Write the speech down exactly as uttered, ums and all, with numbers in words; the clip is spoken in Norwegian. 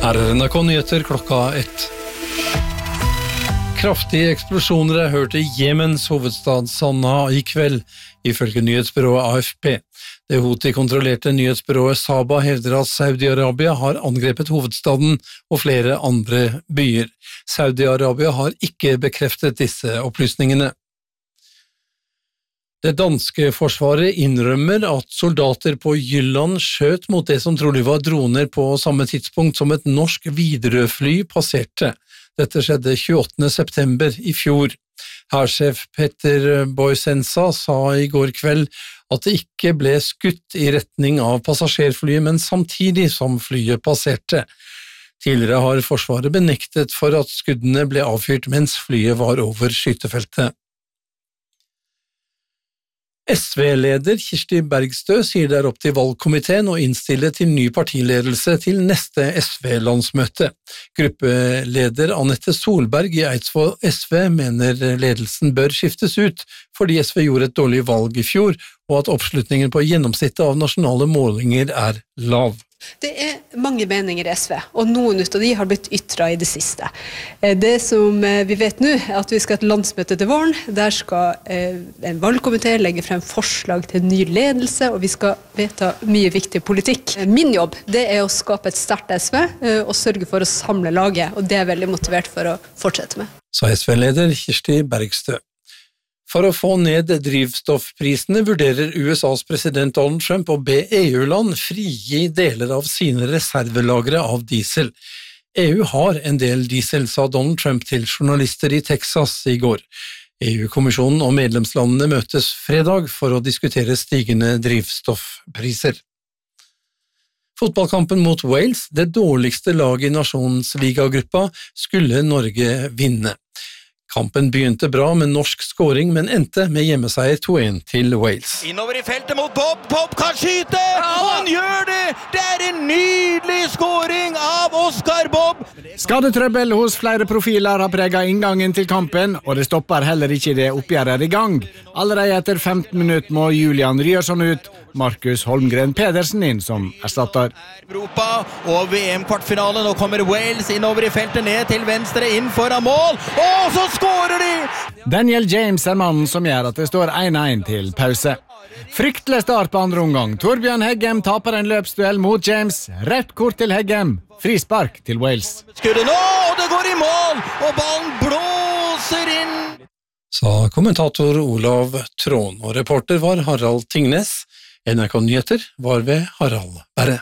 Her er N R K Nyheter klokka ett. Kraftige eksplosjoner er hørt i Jemens hovedstad Sanaa i kveld, ifølge nyhetsbyrået A F P. Det Houthi-kontrollerte nyhetsbyrået Saba hevder at Saudi-Arabia har angrepet hovedstaden og flere andre byer. Saudi-Arabia har ikke bekreftet disse opplysningene. Det danske forsvaret innrømmer at soldater på Jylland skjøt mot det som trolig var droner på samme tidspunkt som et norsk Widerøe-fly passerte. Dette skjedde tjueåttende september i fjor. Hærsjef Petter Boysensa sa i går kveld at det ikke ble skutt i retning av passasjerflyet, men samtidig som flyet passerte. Tidligere har Forsvaret benektet for at skuddene ble avfyrt mens flyet var over skytefeltet. S V-leder Kirsti Bergstø sier det er opp til valgkomiteen å innstille til ny partiledelse til neste S V-landsmøte. Gruppeleder Anette Solberg i Eidsvoll S V mener ledelsen bør skiftes ut fordi S V gjorde et dårlig valg i fjor, og at oppslutningen på gjennomsnittet av nasjonale målinger er lav. Det er mange meninger i S V, og noen ut av de har blitt ytret i det siste. Det som vi vet nå er at vi skal ha et landsmøte til våren. Der skal en valgkomité legge frem forslag til ny ledelse, og vi skal vedta mye viktig politikk. Min jobb det er å skape et sterkt S V og sørge for å samle laget, og det er jeg veldig motivert for å fortsette med. Sa S V-leder Kirsti Bergstø. For å få ned drivstoffprisene vurderer U S A's president Donald Trump å be E U-land frigi deler av sine reservelagre av diesel. E U har en del diesel, sa Donald Trump til journalister i Texas i går. E U-kommisjonen og medlemslandene møtes fredag for å diskutere stigende drivstoffpriser. Fotballkampen mot Wales, det dårligste laget i nasjonsligagruppa, skulle Norge vinne. Kampen begynte bra med norsk scoring, men endte med hjemmeseier to en til Wales. Innover i feltet mot Bob, Bob kan skyte, og han gjør det! Det er en nydelig scoring av Oscar Bob! Skadetrøbbel hos flere profiler har preget inngangen til kampen, og det stopper heller ikke det oppgjøret i gang. Allerede etter femten minutter må Julian Ryerson ut, Markus Holmgren Pedersen inn som erstatter. Europa og V M-kvartfinale, nå kommer Wales innover i feltet ned til venstre inn foran mål, og så skårer de! Daniel James er mannen som gjør at det står en en til pause. Fryktelig start på andre omgang. Torbjørn Heggem taper en løpsduell mot James. Rett kort til Heggem. Frispark til Wales. Skuddet nå, og det går i mål, og ballen blåser inn! Sa kommentator Olav Trån, og reporter var Harald Tingnes. N R K Nyheter var ved Harald Berre.